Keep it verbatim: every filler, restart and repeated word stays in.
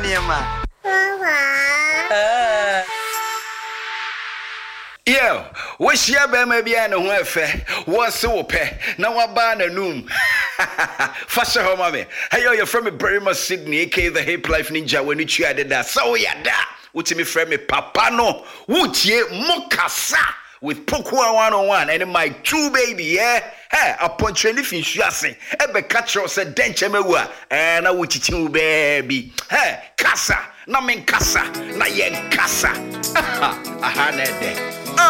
niema. Yo, wish ya be me bia ne ho efe. Wo se wo pe na wa ba na num. Fasha ho mame. Hey yo, you're from Berrima Sydney, aka the Hip Life Ninja when you try that. So ya da. Wuti me friend me papa no. Wutie mokasa with Pokua one oh one and my true baby, yeah. Hey, upon training fin shuase. Ebe catch us a denche mewa. And I wuti baby. Hey, kasa. Na men kasa. Na yen kasa. Aha, ne de.